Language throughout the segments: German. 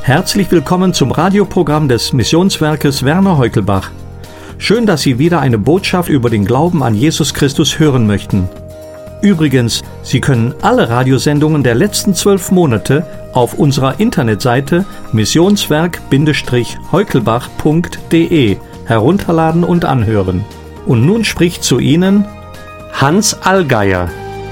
Herzlich willkommen zum Radioprogramm des Missionswerkes Werner Heukelbach. Schön, dass Sie wieder eine Botschaft über den Glauben an Jesus Christus hören möchten. Übrigens, Sie können alle Radiosendungen der letzten 12 Monate auf unserer Internetseite missionswerk-heukelbach.de herunterladen und anhören. Und nun spricht zu Ihnen Hans Allgeier.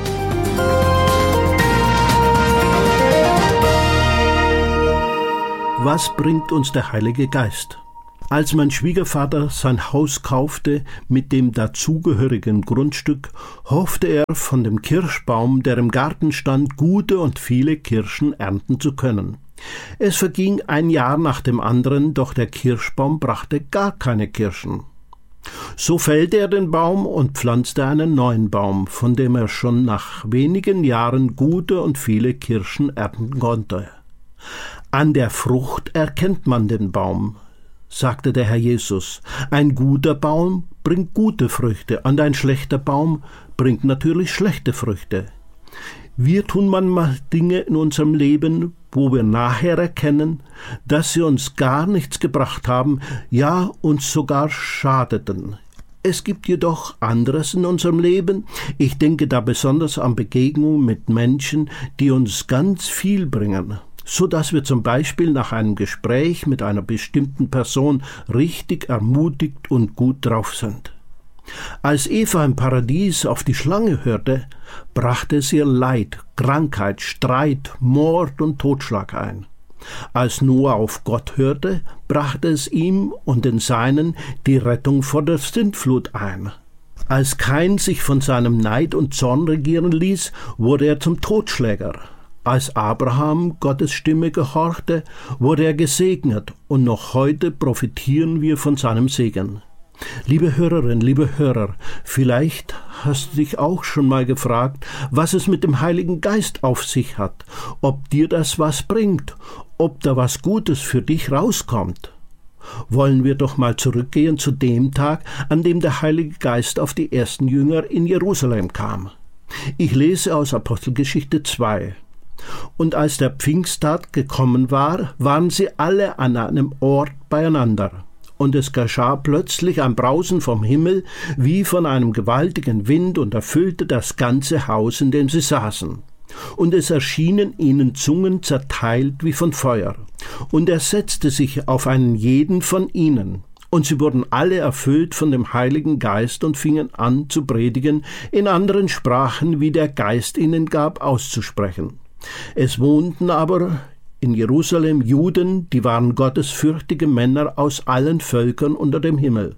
Was bringt uns der Heilige Geist? Als mein Schwiegervater sein Haus kaufte mit dem dazugehörigen Grundstück, hoffte er, von dem Kirschbaum, der im Garten stand, gute und viele Kirschen ernten zu können. Es verging ein Jahr nach dem anderen, doch der Kirschbaum brachte gar keine Kirschen. So fällte er den Baum und pflanzte einen neuen Baum, von dem er schon nach wenigen Jahren gute und viele Kirschen ernten konnte. An der Frucht erkennt man den Baum, sagte der Herr Jesus. Ein guter Baum bringt gute Früchte und ein schlechter Baum bringt natürlich schlechte Früchte. Wir tun manchmal Dinge in unserem Leben, wo wir nachher erkennen, dass sie uns gar nichts gebracht haben, ja uns sogar schadeten. Es gibt jedoch anderes in unserem Leben. Ich denke da besonders an Begegnungen mit Menschen, die uns ganz viel bringen, so dass wir zum Beispiel nach einem Gespräch mit einer bestimmten Person richtig ermutigt und gut drauf sind. Als Eva im Paradies auf die Schlange hörte, brachte es ihr Leid, Krankheit, Streit, Mord und Totschlag ein. Als Noah auf Gott hörte, brachte es ihm und den Seinen die Rettung vor der Sintflut ein. Als Kain sich von seinem Neid und Zorn regieren ließ, wurde er zum Totschläger. Als Abraham Gottes Stimme gehorchte, wurde er gesegnet, und noch heute profitieren wir von seinem Segen. Liebe Hörerinnen, liebe Hörer, vielleicht hast du dich auch schon mal gefragt, was es mit dem Heiligen Geist auf sich hat, ob dir das was bringt, ob da was Gutes für dich rauskommt. Wollen wir doch mal zurückgehen zu dem Tag, an dem der Heilige Geist auf die ersten Jünger in Jerusalem kam. Ich lese aus Apostelgeschichte 2. Und als der Pfingsttag gekommen war, waren sie alle an einem Ort beieinander. Und es geschah plötzlich ein Brausen vom Himmel, wie von einem gewaltigen Wind, und erfüllte das ganze Haus, in dem sie saßen. Und es erschienen ihnen Zungen zerteilt wie von Feuer. Und er setzte sich auf einen jeden von ihnen. Und sie wurden alle erfüllt von dem Heiligen Geist und fingen an zu predigen, in anderen Sprachen, wie der Geist ihnen gab, auszusprechen. Es wohnten aber in Jerusalem Juden, die waren gottesfürchtige Männer aus allen Völkern unter dem Himmel.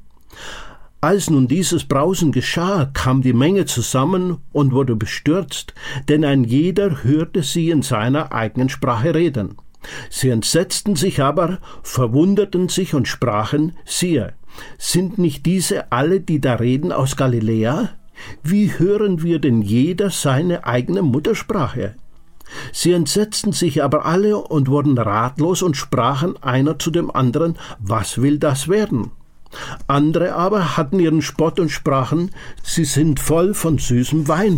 Als nun dieses Brausen geschah, kam die Menge zusammen und wurde bestürzt, denn ein jeder hörte sie in seiner eigenen Sprache reden. Sie entsetzten sich aber, verwunderten sich und sprachen: Siehe, sind nicht diese alle, die da reden, aus Galiläa? Wie hören wir denn jeder seine eigene Muttersprache? Sie entsetzten sich aber alle und wurden ratlos und sprachen einer zu dem anderen: Was will das werden? Andere aber hatten ihren Spott und sprachen: Sie sind voll von süßem Wein.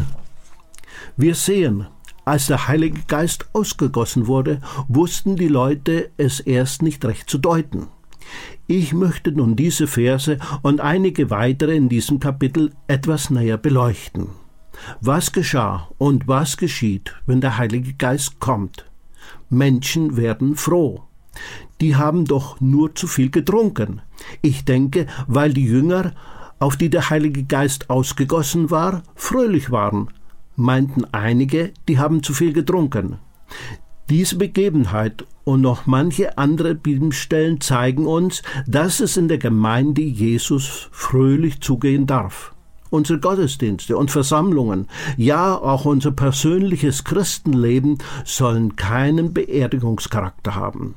Wir sehen, als der Heilige Geist ausgegossen wurde, wussten die Leute es erst nicht recht zu deuten. Ich möchte nun diese Verse und einige weitere in diesem Kapitel etwas näher beleuchten. Was geschah und was geschieht, wenn der Heilige Geist kommt? Menschen werden froh. Die haben doch nur zu viel getrunken. Ich denke, weil die Jünger, auf die der Heilige Geist ausgegossen war, fröhlich waren, meinten einige, die haben zu viel getrunken. Diese Begebenheit und noch manche andere Bibelstellen zeigen uns, dass es in der Gemeinde Jesus fröhlich zugehen darf. Unsere Gottesdienste und Versammlungen, ja auch unser persönliches Christenleben sollen keinen Beerdigungscharakter haben.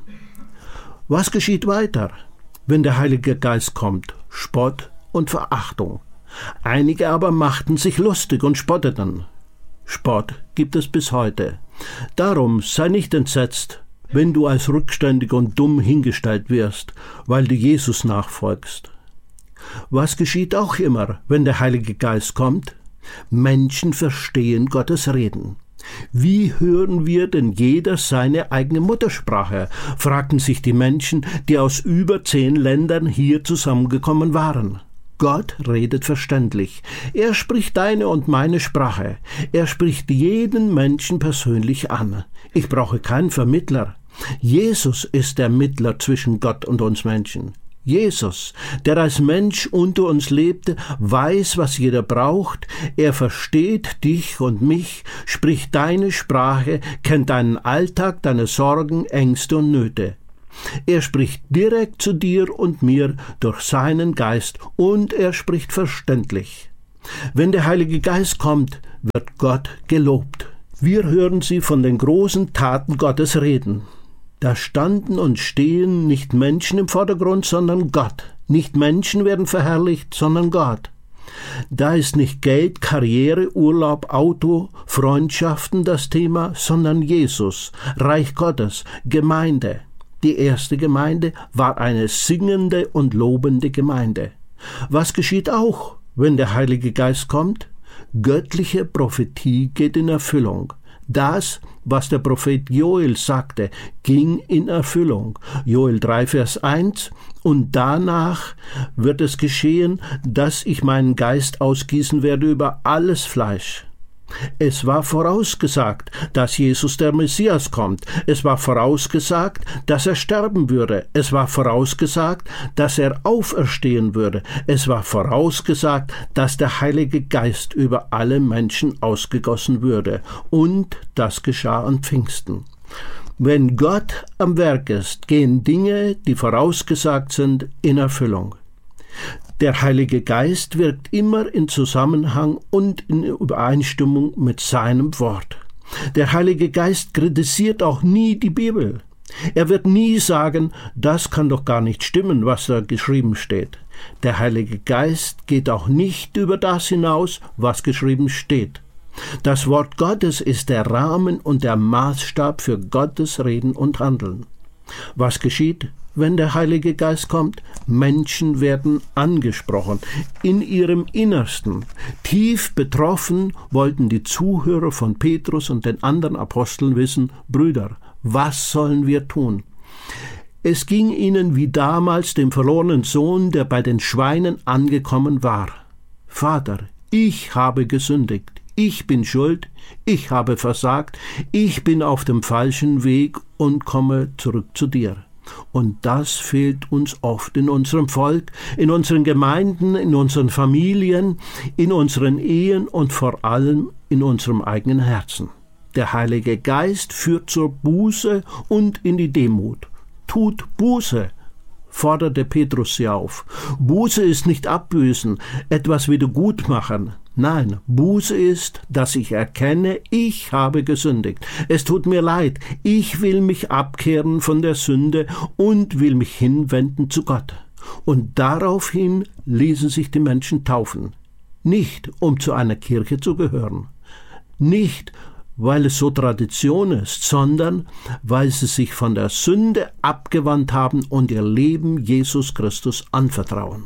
Was geschieht weiter, wenn der Heilige Geist kommt? Spott und Verachtung. Einige aber machten sich lustig und spotteten. Spott gibt es bis heute. Darum sei nicht entsetzt, wenn du als rückständig und dumm hingestellt wirst, weil du Jesus nachfolgst. Was geschieht auch immer, wenn der Heilige Geist kommt? Menschen verstehen Gottes Reden. Wie hören wir denn jeder seine eigene Muttersprache? Fragten sich die Menschen, die aus über 10 Ländern hier zusammengekommen waren. Gott redet verständlich. Er spricht deine und meine Sprache. Er spricht jeden Menschen persönlich an. Ich brauche keinen Vermittler. Jesus ist der Mittler zwischen Gott und uns Menschen. Jesus, der als Mensch unter uns lebte, weiß, was jeder braucht. Er versteht dich und mich, spricht deine Sprache, kennt deinen Alltag, deine Sorgen, Ängste und Nöte. Er spricht direkt zu dir und mir durch seinen Geist und er spricht verständlich. Wenn der Heilige Geist kommt, wird Gott gelobt. Wir hören sie von den großen Taten Gottes reden. Da standen und stehen nicht Menschen im Vordergrund, sondern Gott. Nicht Menschen werden verherrlicht, sondern Gott. Da ist nicht Geld, Karriere, Urlaub, Auto, Freundschaften das Thema, sondern Jesus, Reich Gottes, Gemeinde. Die erste Gemeinde war eine singende und lobende Gemeinde. Was geschieht auch, wenn der Heilige Geist kommt? Göttliche Prophetie geht in Erfüllung. Das, was der Prophet Joel sagte, ging in Erfüllung. Joel 3, Vers 1. Und danach wird es geschehen, dass ich meinen Geist ausgießen werde über alles Fleisch. Es war vorausgesagt, dass Jesus der Messias kommt. Es war vorausgesagt, dass er sterben würde. Es war vorausgesagt, dass er auferstehen würde. Es war vorausgesagt, dass der Heilige Geist über alle Menschen ausgegossen würde. Und das geschah an Pfingsten. Wenn Gott am Werk ist, gehen Dinge, die vorausgesagt sind, in Erfüllung. Der Heilige Geist wirkt immer in Zusammenhang und in Übereinstimmung mit seinem Wort. Der Heilige Geist kritisiert auch nie die Bibel. Er wird nie sagen, das kann doch gar nicht stimmen, was da geschrieben steht. Der Heilige Geist geht auch nicht über das hinaus, was geschrieben steht. Das Wort Gottes ist der Rahmen und der Maßstab für Gottes Reden und Handeln. Was geschieht, wenn der Heilige Geist kommt? Menschen werden angesprochen, in ihrem Innersten. Tief betroffen wollten die Zuhörer von Petrus und den anderen Aposteln wissen, Brüder, was sollen wir tun? Es ging ihnen wie damals dem verlorenen Sohn, der bei den Schweinen angekommen war. Vater, ich habe gesündigt. Ich bin schuld, ich habe versagt, ich bin auf dem falschen Weg und komme zurück zu dir. Und das fehlt uns oft in unserem Volk, in unseren Gemeinden, in unseren Familien, in unseren Ehen und vor allem in unserem eigenen Herzen. Der Heilige Geist führt zur Buße und in die Demut. Tut Buße, forderte Petrus sie auf. Buße ist nicht abbüßen, etwas wieder gut machen. Nein, Buße ist, dass ich erkenne, ich habe gesündigt. Es tut mir leid, ich will mich abkehren von der Sünde und will mich hinwenden zu Gott. Und daraufhin ließen sich die Menschen taufen. Nicht, um zu einer Kirche zu gehören. Nicht, weil es so Tradition ist, sondern weil sie sich von der Sünde abgewandt haben und ihr Leben Jesus Christus anvertrauen.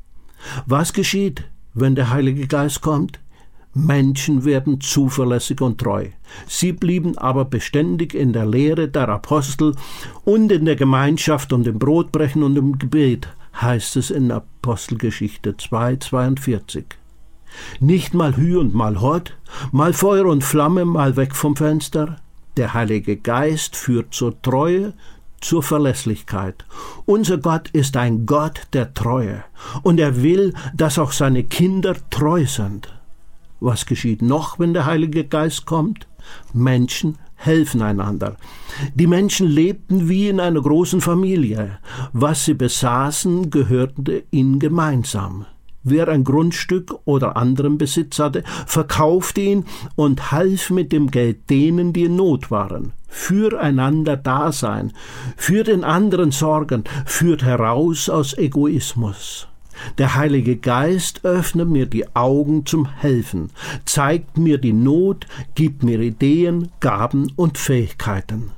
Was geschieht, wenn der Heilige Geist kommt? Menschen werden zuverlässig und treu. Sie blieben aber beständig in der Lehre der Apostel und in der Gemeinschaft und im Brotbrechen und im Gebet, heißt es in Apostelgeschichte 2,42. Nicht mal Hü und mal Hott, mal Feuer und Flamme, mal weg vom Fenster. Der Heilige Geist führt zur Treue, zur Verlässlichkeit. Unser Gott ist ein Gott der Treue und er will, dass auch seine Kinder treu sind. Was geschieht noch, wenn der Heilige Geist kommt? Menschen helfen einander. Die Menschen lebten wie in einer großen Familie. Was sie besaßen, gehörte ihnen gemeinsam. Wer ein Grundstück oder anderen Besitz hatte, verkaufte ihn und half mit dem Geld denen, die in Not waren. Füreinander da sein, für den anderen sorgen, führt heraus aus Egoismus. Der Heilige Geist öffnet mir die Augen zum Helfen, zeigt mir die Not, gibt mir Ideen, Gaben und Fähigkeiten.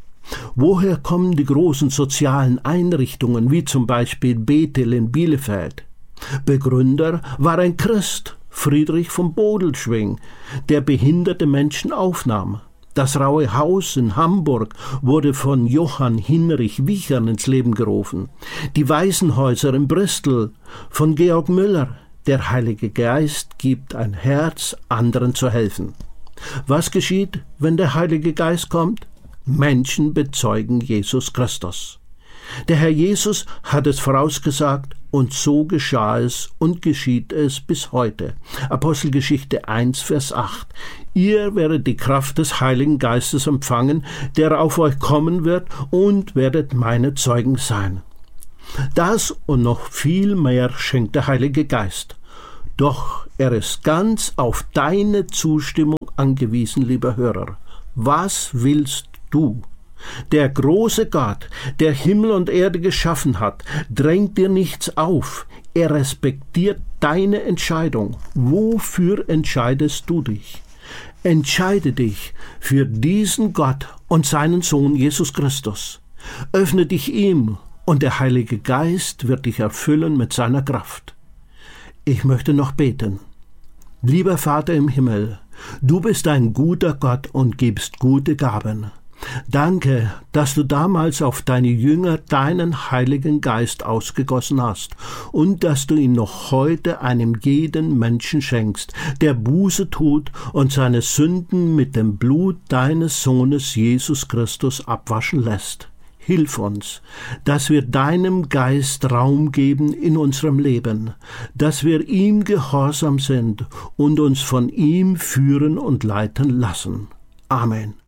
Woher kommen die großen sozialen Einrichtungen, wie zum Beispiel Bethel in Bielefeld? Begründer war ein Christ, Friedrich von Bodelschwingh, der behinderte Menschen aufnahm. Das Raue Haus in Hamburg wurde von Johann Hinrich Wiechern ins Leben gerufen. Die Waisenhäuser in Bristol von Georg Müller. Der Heilige Geist gibt ein Herz, anderen zu helfen. Was geschieht, wenn der Heilige Geist kommt? Menschen bezeugen Jesus Christus. Der Herr Jesus hat es vorausgesagt und so geschah es und geschieht es bis heute. Apostelgeschichte 1, Vers 8. Ihr werdet die Kraft des Heiligen Geistes empfangen, der auf euch kommen wird, und werdet meine Zeugen sein. Das und noch viel mehr schenkt der Heilige Geist. Doch er ist ganz auf deine Zustimmung angewiesen, lieber Hörer. Was willst du? Der große Gott, der Himmel und Erde geschaffen hat, drängt dir nichts auf. Er respektiert deine Entscheidung. Wofür entscheidest du dich? Entscheide dich für diesen Gott und seinen Sohn Jesus Christus. Öffne dich ihm und der Heilige Geist wird dich erfüllen mit seiner Kraft. Ich möchte noch beten. Lieber Vater im Himmel, du bist ein guter Gott und gibst gute Gaben. Danke, dass du damals auf deine Jünger deinen Heiligen Geist ausgegossen hast und dass du ihn noch heute einem jeden Menschen schenkst, der Buße tut und seine Sünden mit dem Blut deines Sohnes Jesus Christus abwaschen lässt. Hilf uns, dass wir deinem Geist Raum geben in unserem Leben, dass wir ihm gehorsam sind und uns von ihm führen und leiten lassen. Amen.